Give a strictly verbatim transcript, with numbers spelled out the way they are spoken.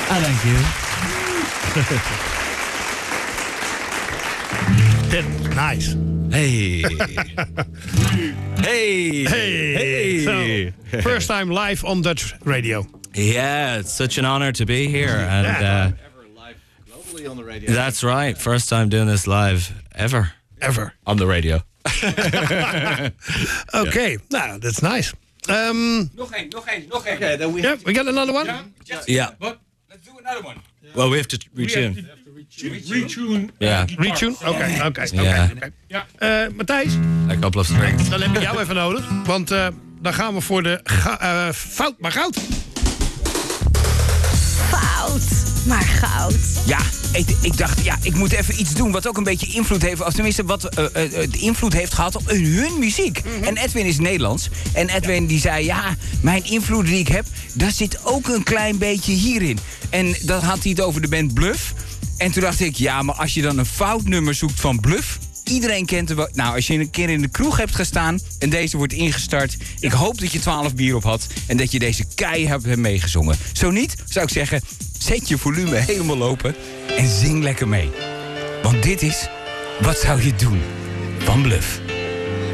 Ah, thank you. That's nice. Hey. hey. Hey. Hey. So, first time live on Dutch radio. Yeah, it's such an honor to be here. And uh, Globally on the radio. that's right. First time doing this live ever. Ever. On the radio. Okay, nou, that's nice. Um, Nog één, nog één, nog één. Okay, then we yeah, have to we got another one? Yeah. But let's do another one. Well, we have to retune. Retune. Yeah. Retune? Oké, oké, oké. Ja. Ja. Eh, Matthijs, A couple of strings. dan heb ik jou even nodig. Want eh, dan gaan we voor de ga- eh, fout maar goud. Fout, maar goud. Ja, ik, ik dacht, ja, ik moet even iets doen wat ook een beetje invloed heeft... of tenminste wat uh, uh, uh, invloed heeft gehad op hun, hun muziek. Mm-hmm. En Edwin is Nederlands. En Edwin die zei, ja, mijn invloed die ik heb... daar zit ook een klein beetje hierin. En dan had hij het over de band Bluff. En toen dacht ik, ja, maar als je dan een foutnummer zoekt van Bluff... Iedereen kent hem wel. Nou, als je een keer in de kroeg hebt gestaan en deze wordt ingestart... ik hoop dat je twaalf bier op had en dat je deze keihard hebt meegezongen. Zo niet, zou ik zeggen, zet je volume helemaal open en zing lekker mee. Want dit is Wat zou je doen van Bluff.